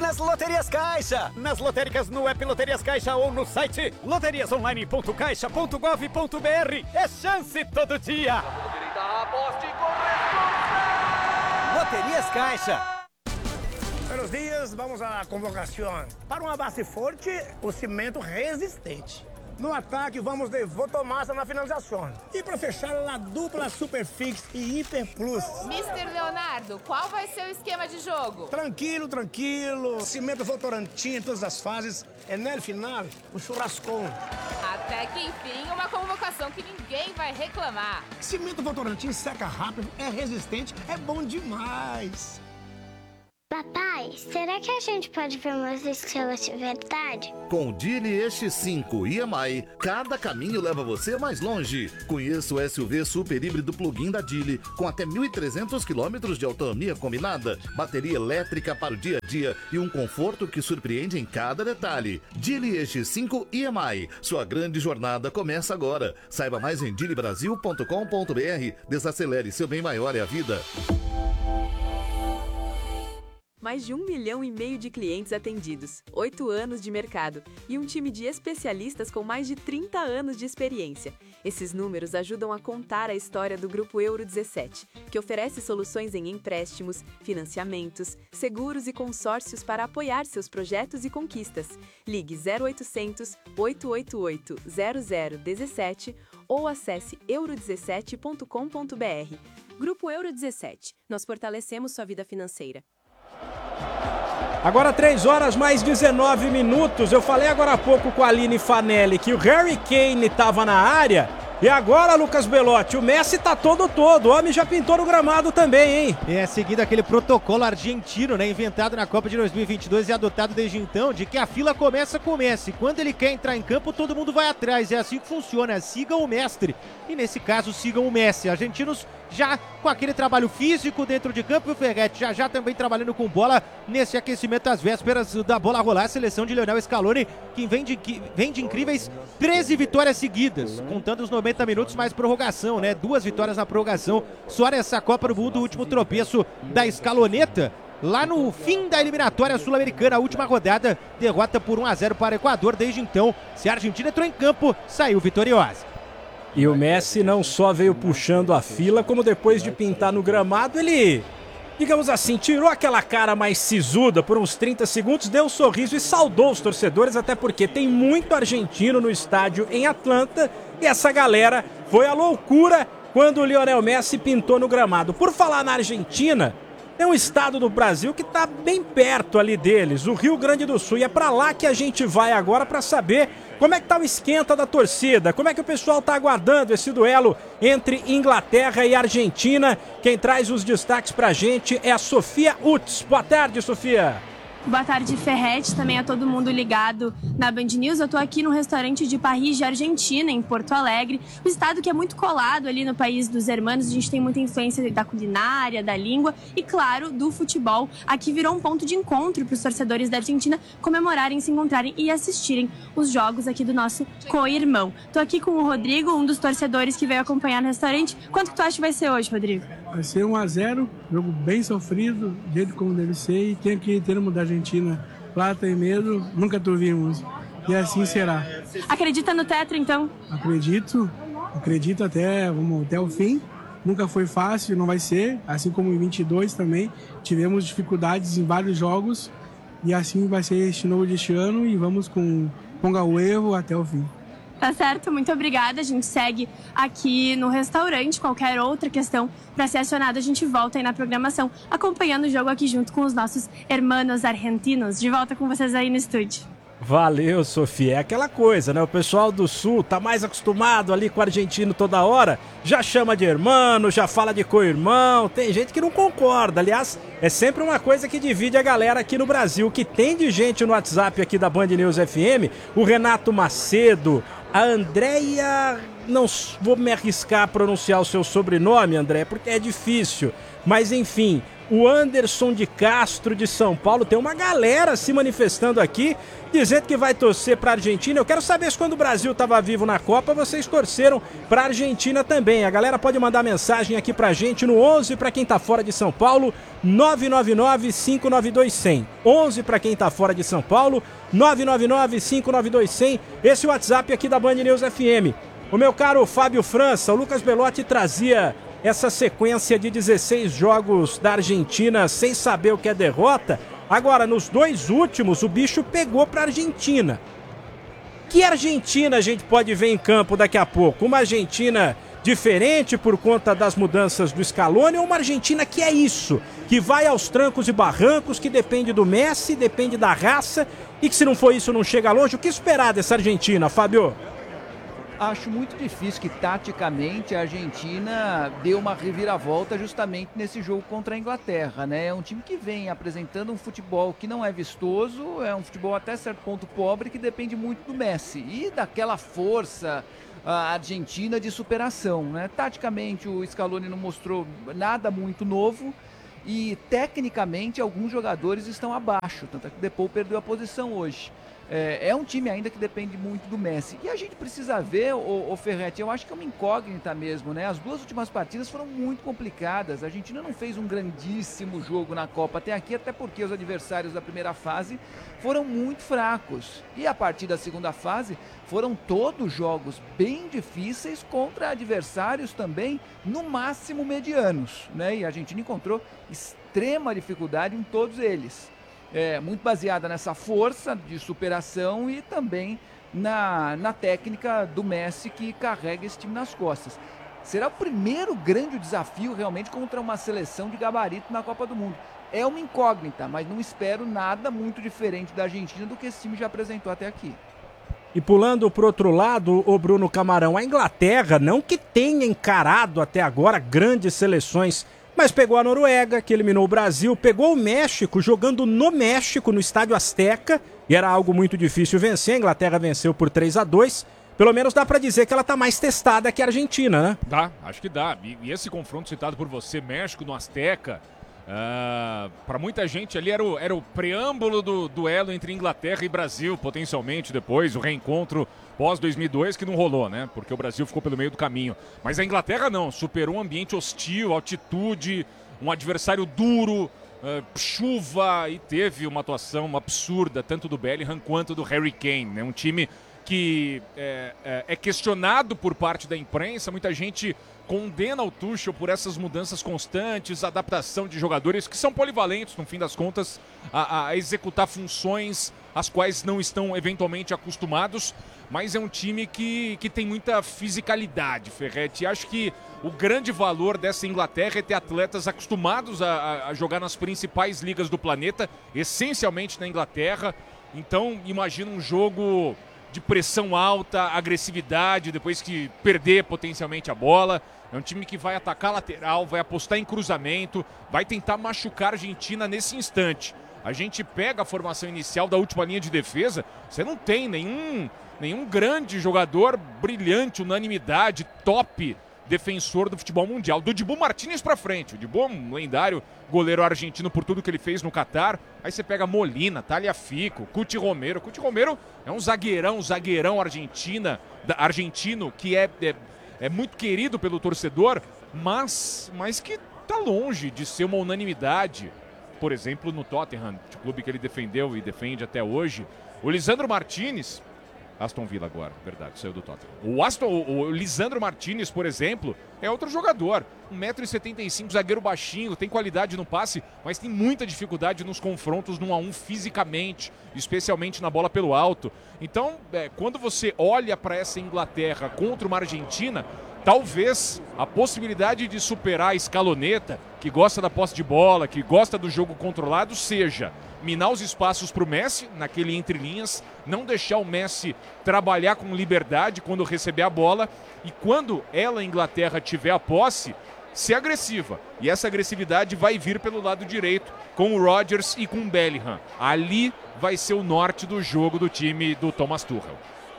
nas Loterias Caixa. Nas lotéricas, no app Loterias Caixa ou no site loteriasonline.caixa.gov.br. É chance todo dia. Loterias Caixa. Buenos dias, vamos à convocação. Para uma base forte, o cimento resistente. No ataque, vamos de Votomassa na finalização. E para fechar, a dupla Superfix e Hiper Plus. Mr. Leonardo, qual vai ser o esquema de jogo? Tranquilo, tranquilo. Cimento Votorantim em todas as fases. E no final, o churrascão. Até que enfim, uma convocação que ninguém vai reclamar. Cimento Votorantim seca rápido, é resistente, é bom demais. Papai, será que a gente pode ver umas estrelas de verdade? Com o Geely X5 EMI, cada caminho leva você mais longe. Conheça o SUV super híbrido plug-in da Geely, com até 1.300 km de autonomia combinada, bateria elétrica para o dia a dia e um conforto que surpreende em cada detalhe. Geely X5 EMI, sua grande jornada começa agora. Saiba mais em geelybrasil.com.br. Desacelere, seu bem maior é a vida. Mais de 1,5 milhão de clientes atendidos, 8 anos de mercado e um time de especialistas com mais de 30 anos de experiência. Esses números ajudam a contar a história do Grupo Euro 17, que oferece soluções em empréstimos, financiamentos, seguros e consórcios para apoiar seus projetos e conquistas. Ligue 0800 888 0017 ou acesse euro17.com.br. Grupo Euro 17. Nós fortalecemos sua vida financeira. Agora 3 horas mais 19 minutos. Eu falei agora há pouco com a Aline Fanelli que o Harry Kane estava na área. E agora, Lucas Belotti, o Messi tá todo. O homem já pintou no gramado também, hein? Seguindo aquele protocolo argentino, né? Inventado na Copa de 2022 e adotado desde então, de que a fila começa com o Messi. Quando ele quer entrar em campo, todo mundo vai atrás. É assim que funciona. Sigam o mestre. E nesse caso, sigam o Messi. Argentinos já com aquele trabalho físico dentro de campo, e o Ferretti já também trabalhando com bola nesse aquecimento às vésperas da bola rolar. A seleção de Lionel Scaloni, que vem de incríveis 13 vitórias seguidas, contando os 90 minutos mais prorrogação, né? 2 vitórias na prorrogação, só nessa Copa do Mundo, o último tropeço da Scaloneta. Lá no fim da eliminatória sul-americana, a última rodada, derrota por 1-0 para o Equador. Desde então, se a Argentina entrou em campo, saiu vitoriosa. E o Messi não só veio puxando a fila, como depois de pintar no gramado, ele, digamos assim, tirou aquela cara mais sisuda por uns 30 segundos, deu um sorriso e saudou os torcedores, até porque tem muito argentino no estádio em Atlanta, e essa galera foi a loucura quando o Lionel Messi pintou no gramado. Por falar na Argentina, tem um estado do Brasil que está bem perto ali deles, o Rio Grande do Sul, e é para lá que a gente vai agora para saber como é que tá o esquenta da torcida, como é que o pessoal tá aguardando esse duelo entre Inglaterra e Argentina. Quem traz os destaques pra gente é a Sofia Utz. Boa tarde, Sofia. Boa tarde, Ferretti, também a todo mundo ligado na Band News. Eu tô aqui no restaurante de Parris de Argentina, em Porto Alegre, um estado que é muito colado ali no país dos hermanos. A gente tem muita influência da culinária, da língua e, claro, do futebol. Aqui virou um ponto de encontro para os torcedores da Argentina comemorarem, se encontrarem e assistirem os jogos aqui do nosso co-irmão. Tô aqui com o Rodrigo, um dos torcedores que veio acompanhar no restaurante. Quanto que tu acha que vai ser hoje, Rodrigo? Vai ser 1-0, jogo bem sofrido, do jeito como deve ser, e tem que ter da Argentina, plata e medo, nunca tuvimos, e assim será. Acredita no tetra, então? Acredito vamos até o fim, nunca foi fácil, não vai ser, assim como em 22 também, tivemos dificuldades em vários jogos, e assim vai ser este novo deste ano, e vamos com ponga o erro até o fim. Tá certo, muito obrigada. A gente segue aqui no restaurante. Qualquer outra questão para ser acionada, a gente volta aí na programação, acompanhando o jogo aqui junto com os nossos hermanos argentinos. De volta com vocês aí no estúdio. Valeu, Sofia. É aquela coisa, né? O pessoal do Sul tá mais acostumado ali com o argentino toda hora, já chama de irmão, já fala de co-irmão. Tem gente que não concorda. Aliás, é sempre uma coisa que divide a galera aqui no Brasil. O que tem de gente no WhatsApp aqui da Band News FM, o Renato Macedo, a Andréia, não vou me arriscar a pronunciar o seu sobrenome, André, porque é difícil. Mas enfim, O Anderson de Castro, de São Paulo. Tem uma galera se manifestando aqui, dizendo que vai torcer para a Argentina. Eu quero saber se quando o Brasil estava vivo na Copa, vocês torceram para a Argentina também. A galera pode mandar mensagem aqui pra gente no 11 para quem tá fora de São Paulo, 999-592-100. 11 para quem tá fora de São Paulo, 999-592-100. Esse é o WhatsApp aqui da Band News FM. O meu caro Fábio França, o Lucas Belotti trazia essa sequência de 16 jogos da Argentina sem saber o que é derrota. Agora, nos 2 últimos, o bicho pegou para a Argentina. Que Argentina a gente pode ver em campo daqui a pouco? Uma Argentina diferente por conta das mudanças do Scaloni, ou uma Argentina que é isso, que vai aos trancos e barrancos, que depende do Messi, depende da raça, e que se não for isso não chega longe? O que esperar dessa Argentina, Fábio? Acho muito difícil que taticamente a Argentina dê uma reviravolta justamente nesse jogo contra a Inglaterra, né? É um time que vem apresentando um futebol que não é vistoso, é um futebol até certo ponto pobre, que depende muito do Messi e daquela força argentina de superação, né? Taticamente o Scaloni não mostrou nada muito novo e tecnicamente alguns jogadores estão abaixo, tanto é que o Depou perdeu a posição hoje. É um time ainda que depende muito do Messi. E a gente precisa ver, o Ferretti, eu acho que é uma incógnita mesmo, né? As 2 últimas partidas foram muito complicadas. A Argentina não fez um grandíssimo jogo na Copa até aqui, até porque os adversários da primeira fase foram muito fracos. E a partir da segunda fase foram todos jogos bem difíceis contra adversários também, no máximo medianos, né? E a Argentina encontrou extrema dificuldade em todos eles. Muito baseada nessa força de superação e também na técnica do Messi, que carrega esse time nas costas. Será o primeiro grande desafio realmente contra uma seleção de gabarito na Copa do Mundo. É uma incógnita, mas não espero nada muito diferente da Argentina do que esse time já apresentou até aqui. E pulando pro outro lado, o Bruno Camarão, a Inglaterra não que tenha encarado até agora grandes seleções, mas pegou a Noruega, que eliminou o Brasil, pegou o México, jogando no México, no Estádio Azteca, e era algo muito difícil vencer. A Inglaterra venceu por 3-2. Pelo menos dá pra dizer que ela tá mais testada que a Argentina, né? Dá, acho que dá. E esse confronto citado por você, México no Azteca, para muita gente ali era o preâmbulo do duelo entre Inglaterra e Brasil, potencialmente depois, o reencontro pós-2002, que não rolou, né? Porque o Brasil ficou pelo meio do caminho. Mas a Inglaterra não, superou um ambiente hostil, altitude, um adversário duro, chuva, e teve uma atuação absurda, tanto do Bellingham quanto do Harry Kane, né? Um time que é questionado por parte da imprensa, muita gente condena o Tuchel por essas mudanças constantes, adaptação de jogadores que são polivalentes, no fim das contas, a executar funções às quais não estão eventualmente acostumados, mas é um time que tem muita fisicalidade, Ferretti. E acho que o grande valor dessa Inglaterra é ter atletas acostumados a jogar nas principais ligas do planeta, essencialmente na Inglaterra. Então, imagina um jogo de pressão alta, agressividade, depois que perder potencialmente a bola. É um time que vai atacar lateral, vai apostar em cruzamento, vai tentar machucar a Argentina nesse instante. A gente pega a formação inicial da última linha de defesa, você não tem nenhum grande jogador brilhante, unanimidade, top defensor do futebol mundial. Do Dibu Martínez pra frente. O Dibu é um lendário goleiro argentino por tudo que ele fez no Catar. Aí você pega Molina, Tagliafico, Cuti Romero. Cuti Romero é um zagueirão argentino que é muito querido pelo torcedor, mas que tá longe de ser uma unanimidade. Por exemplo, no Tottenham, o clube que ele defendeu e defende até hoje. O Lisandro Martínez, Aston Villa agora, verdade, saiu do Tottenham. O Lisandro Martínez, por exemplo, é outro jogador. 1,75 m, zagueiro baixinho, tem qualidade no passe, mas tem muita dificuldade nos confrontos 1 a 1 fisicamente, especialmente na bola pelo alto. Então, quando você olha para essa Inglaterra contra uma Argentina, talvez a possibilidade de superar a Scaloneta, que gosta da posse de bola, que gosta do jogo controlado, seja minar os espaços para o Messi, naquele entre linhas, não deixar o Messi trabalhar com liberdade quando receber a bola, e quando ela, a Inglaterra, tiver a posse, ser agressiva. E essa agressividade vai vir pelo lado direito, com o Rodgers e com o Bellingham. Ali vai ser o norte do jogo do time do Thomas Tuchel.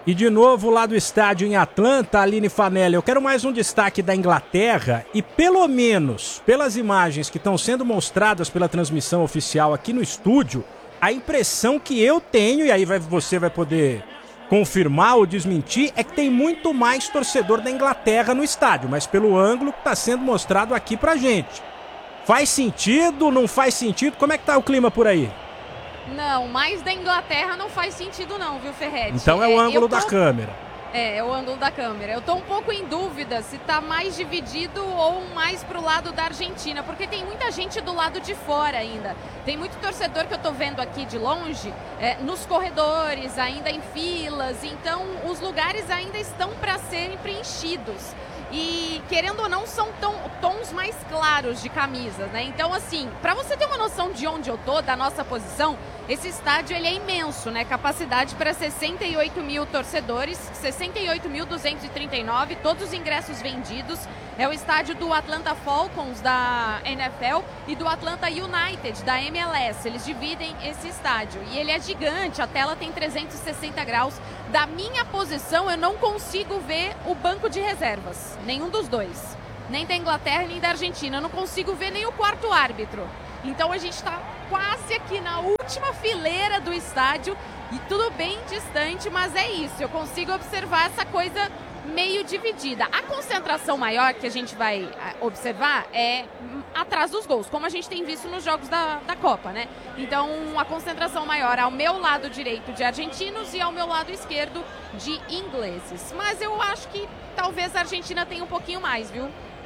E de novo lá do estádio em Atlanta, Aline Fanelli, eu quero mais um destaque da Inglaterra e pelo menos pelas imagens que estão sendo mostradas pela transmissão oficial aqui no estúdio, a impressão que eu tenho, e aí você vai poder confirmar ou desmentir, é que tem muito mais torcedor da Inglaterra no estádio, mas pelo ângulo que está sendo mostrado aqui pra gente. Faz sentido, não faz sentido? Como é que tá o clima por aí? Não, mais da Inglaterra não faz sentido não, viu, Ferretti? Então é o ângulo da câmera. É o ângulo da câmera. Eu tô um pouco em dúvida se tá mais dividido ou mais pro lado da Argentina, porque tem muita gente do lado de fora ainda. Tem muito torcedor que eu tô vendo aqui de longe, nos corredores, ainda em filas, então os lugares ainda estão para serem preenchidos. E, querendo ou não, são tons mais claros de camisas, né? Então, assim, para você ter uma noção de onde eu tô, da nossa posição, esse estádio ele é imenso, né? Capacidade para 68 mil torcedores, 68.239, todos os ingressos vendidos. É o estádio do Atlanta Falcons, da NFL, e do Atlanta United, da MLS. Eles dividem esse estádio. E ele é gigante, a tela tem 360 graus. Da minha posição, eu não consigo ver o banco de reservas. Nenhum dos dois. Nem da Inglaterra, nem da Argentina. Eu não consigo ver nem o quarto árbitro. Então a gente está quase aqui na última fileira do estádio. E tudo bem distante, mas é isso. Eu consigo observar essa coisa meio dividida. A concentração maior que a gente vai observar é atrás dos gols, como a gente tem visto nos jogos da Copa, né? Então, a concentração maior ao meu lado direito de argentinos e ao meu lado esquerdo de ingleses. Mas eu acho que talvez a Argentina tenha um pouquinho mais, viu?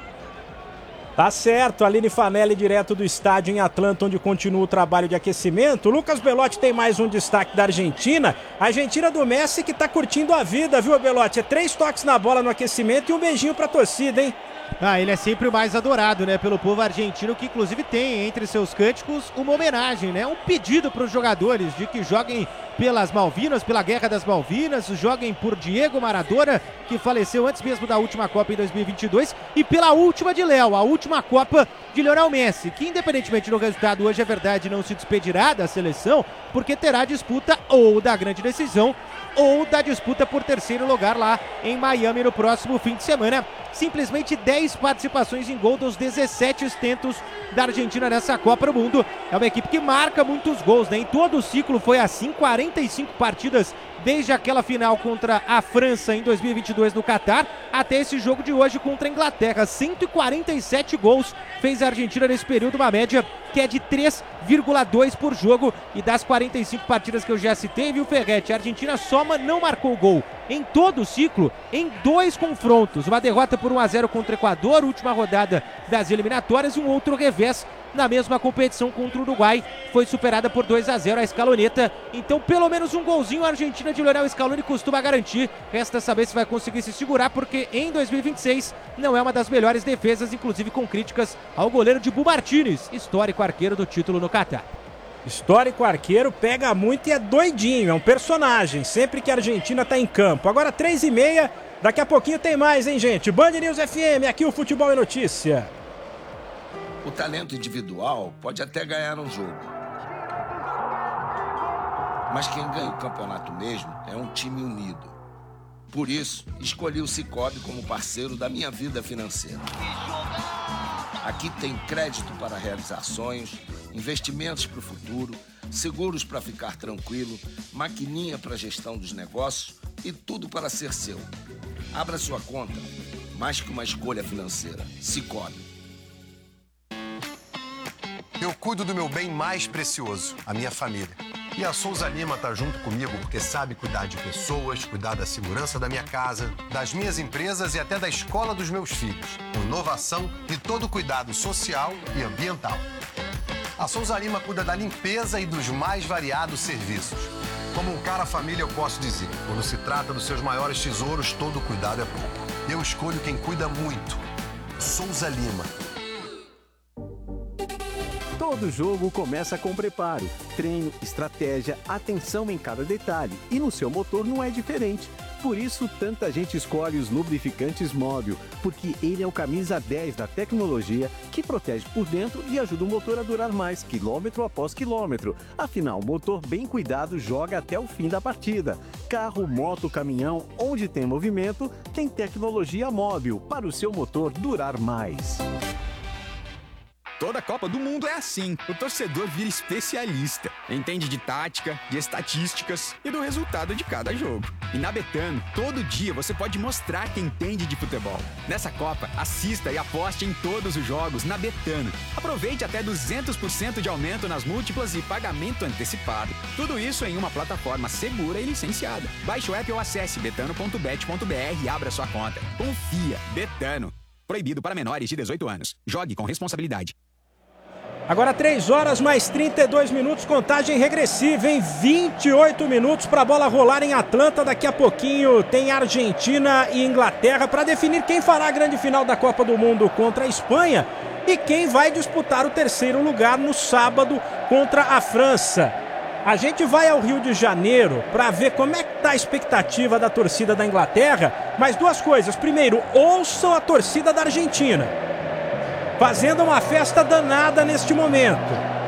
Tá certo, Aline Fanelli, direto do estádio em Atlanta, onde continua o trabalho de aquecimento. Lucas Belotti tem mais um destaque da Argentina. A Argentina do Messi que tá curtindo a vida, viu, Belotti? 3 toques na bola no aquecimento e um beijinho pra torcida, hein? Ele é sempre o mais adorado, né, pelo povo argentino, que inclusive tem entre seus cânticos uma homenagem, né, um pedido para os jogadores de que joguem pelas Malvinas, pela Guerra das Malvinas, joguem por Diego Maradona, que faleceu antes mesmo da última Copa em 2022, e pela última de Léo, a última Copa de Lionel Messi, que independentemente do resultado hoje, é verdade, não se despedirá da seleção, porque terá disputa ou da grande decisão ou da disputa por terceiro lugar lá em Miami no próximo fim de semana. Simplesmente 10 participações em gol dos 17 tentos da Argentina nessa Copa do Mundo. É uma equipe que marca muitos gols, né? Em todo o ciclo foi assim, 45 partidas desde aquela final contra a França em 2022 no Catar, até esse jogo de hoje contra a Inglaterra. 147 gols fez a Argentina nesse período, uma média que é de 3,2 por jogo. E das 45 partidas que eu já citei, viu, Ferretti, a Argentina só não marcou gol em todo o ciclo em 2 confrontos. Uma derrota por 1-0 contra o Equador, última rodada das eliminatórias, e um outro revés na mesma competição contra o Uruguai. Foi superada por 2-0 a Scaloneta. Então, pelo menos um golzinho a Argentina de Lionel Scaloni costuma garantir. Resta saber se vai conseguir se segurar, porque em 2026 não é uma das melhores defesas, inclusive com críticas ao goleiro Dibu Martínez, histórico arqueiro do título no Catar. Histórico arqueiro, pega muito e é doidinho, é um personagem, sempre que a Argentina tá em campo. Agora 3h30, daqui a pouquinho tem mais, hein, gente? Band News FM, aqui o Futebol é Notícia. O talento individual pode até ganhar um jogo. Mas quem ganha o campeonato mesmo é um time unido. Por isso, escolhi o Sicoob como parceiro da minha vida financeira. Aqui tem crédito para realizar sonhos, investimentos para o futuro, seguros para ficar tranquilo, maquininha para gestão dos negócios e tudo para ser seu. Abra sua conta, mais que uma escolha financeira. Sicoob. Eu cuido do meu bem mais precioso, a minha família. E a Souza Lima tá junto comigo porque sabe cuidar de pessoas, cuidar da segurança da minha casa, das minhas empresas e até da escola dos meus filhos, com inovação e todo cuidado social e ambiental. A Souza Lima cuida da limpeza e dos mais variados serviços. Como um cara família, eu posso dizer, quando se trata dos seus maiores tesouros, todo cuidado é pouco. Eu escolho quem cuida muito. Souza Lima. Todo jogo começa com preparo, treino, estratégia, atenção em cada detalhe. E no seu motor não é diferente. Por isso, tanta gente escolhe os lubrificantes Móbil, porque ele é o camisa 10 da tecnologia que protege por dentro e ajuda o motor a durar mais, quilômetro após quilômetro. Afinal, motor bem cuidado joga até o fim da partida. Carro, moto, caminhão, onde tem movimento, tem tecnologia Móbil para o seu motor durar mais. Toda Copa do Mundo é assim. O torcedor vira especialista. Entende de tática, de estatísticas e do resultado de cada jogo. E na Betano, todo dia você pode mostrar que entende de futebol. Nessa Copa, assista e aposte em todos os jogos na Betano. Aproveite até 200% de aumento nas múltiplas e pagamento antecipado. Tudo isso em uma plataforma segura e licenciada. Baixe o app ou acesse betano.bet.br e abra sua conta. Confia. Betano. Proibido para menores de 18 anos. Jogue com responsabilidade. Agora 3 horas mais 32 minutos, contagem regressiva, em 28 minutos para a bola rolar em Atlanta. Daqui a pouquinho tem Argentina e Inglaterra para definir quem fará a grande final da Copa do Mundo contra a Espanha e quem vai disputar o terceiro lugar no sábado contra a França. A gente vai ao Rio de Janeiro para ver como é que está a expectativa da torcida da Inglaterra, mas duas coisas. Primeiro, ouçam a torcida da Argentina, fazendo uma festa danada neste momento.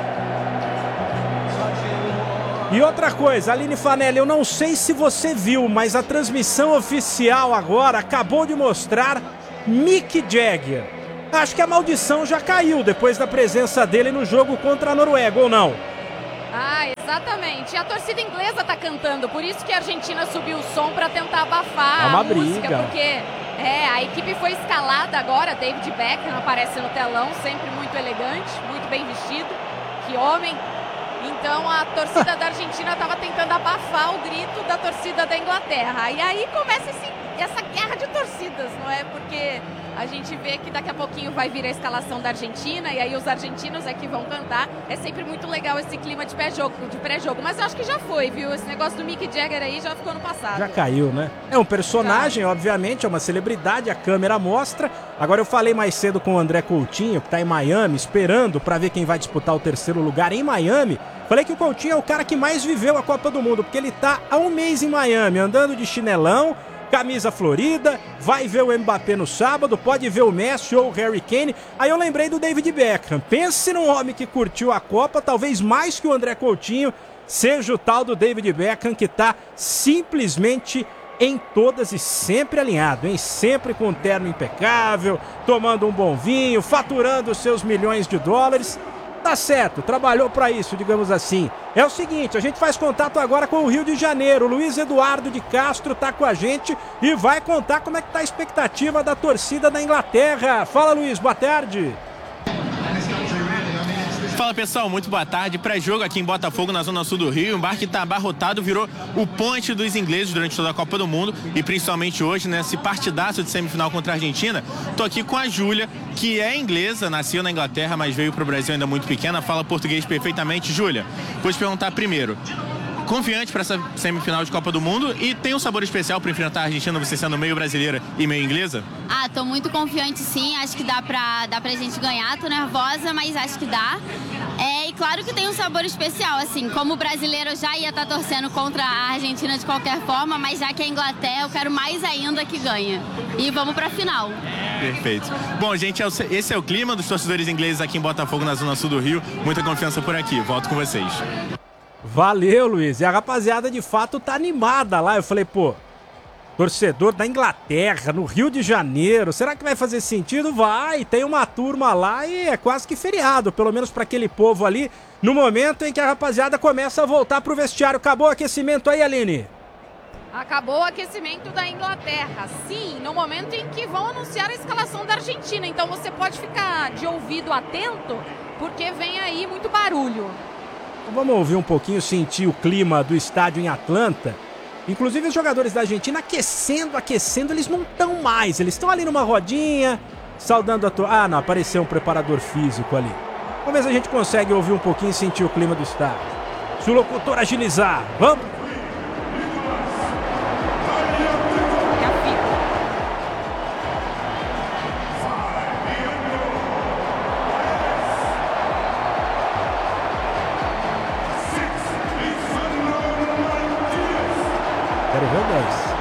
E outra coisa, Aline Fanelli, eu não sei se você viu, mas a transmissão oficial agora acabou de mostrar Mick Jagger. Acho que a maldição já caiu depois da presença dele no jogo contra a Noruega, ou não? Ah, exatamente. E a torcida inglesa tá cantando, por isso que a Argentina subiu o som para tentar abafar uma a música, briga. porque a equipe foi escalada agora. David Beckham aparece no telão, sempre muito elegante, muito bem vestido. Que homem! Então a torcida da Argentina estava tentando abafar o grito da torcida da Inglaterra. E aí começa essa guerra de torcidas, não é? Porque a gente vê que daqui a pouquinho vai vir a escalação da Argentina e aí os argentinos é que vão cantar. É sempre muito legal esse clima de pré-jogo. Mas eu acho que já foi, viu? Esse negócio do Mick Jagger aí já ficou no passado. Já caiu, né? É um personagem, obviamente, é uma celebridade, a câmera mostra. Agora eu falei mais cedo com o André Coutinho, que está em Miami, esperando para ver quem vai disputar o terceiro lugar em Miami. Falei que o Coutinho é o cara que mais viveu a Copa do Mundo, porque ele tá há um mês em Miami, andando de chinelão, camisa florida, vai ver o Mbappé no sábado, pode ver o Messi ou o Harry Kane. Aí eu lembrei do David Beckham. Pense num homem que curtiu a Copa, talvez mais que o André Coutinho, seja o tal do David Beckham, que tá simplesmente em todas e sempre alinhado, hein? Sempre com um terno impecável, tomando um bom vinho, faturando os seus milhões de dólares. Tá certo, trabalhou para isso, digamos assim. É o seguinte, a gente faz contato agora com o Rio de Janeiro. O Luiz Eduardo de Castro tá com a gente e vai contar como é que tá a expectativa da torcida da Inglaterra. Fala, Luiz, boa tarde. Fala pessoal, muito boa tarde. Pré-jogo aqui em Botafogo, na zona sul do Rio. O embarque está abarrotado, virou o ponte dos ingleses durante toda a Copa do Mundo e principalmente hoje, nesse partidaço de semifinal contra a Argentina. Tô aqui com a Júlia, que é inglesa, nasceu na Inglaterra, mas veio para o Brasil ainda muito pequena, fala português perfeitamente. Júlia, vou te perguntar primeiro, confiante para essa semifinal de Copa do Mundo e tem um sabor especial para enfrentar a Argentina, você sendo meio brasileira e meio inglesa? Ah, tô muito confiante sim, acho que dá pra gente ganhar, tô nervosa, mas acho que dá. E claro que tem um sabor especial, assim, como brasileiro eu já ia estar torcendo contra a Argentina de qualquer forma, mas já que é a Inglaterra, eu quero mais ainda que ganhe. E vamos pra final. Perfeito. Bom, gente, esse é o clima dos torcedores ingleses aqui em Botafogo, na zona sul do Rio. Muita confiança por aqui, volto com vocês. Valeu, Luiz. E a rapaziada de fato tá animada lá. Eu falei, pô, torcedor da Inglaterra, no Rio de Janeiro, será que vai fazer sentido? Vai, tem uma turma lá e é quase que feriado, pelo menos para aquele povo ali, no momento em que a rapaziada começa a voltar pro vestiário. Acabou o aquecimento aí, Aline? Acabou o aquecimento da Inglaterra, sim, no momento em que vão anunciar a escalação da Argentina. Então você pode ficar de ouvido atento, porque vem aí muito barulho. Vamos ouvir um pouquinho, sentir o clima do estádio em Atlanta. Inclusive os jogadores da Argentina aquecendo, eles não estão mais. Eles estão ali numa rodinha, saudando a não, apareceu um preparador físico ali. Vamos ver se a gente consegue ouvir um pouquinho e sentir o clima do estádio. Se o locutor agilizar, vamos! Quero ver o 10.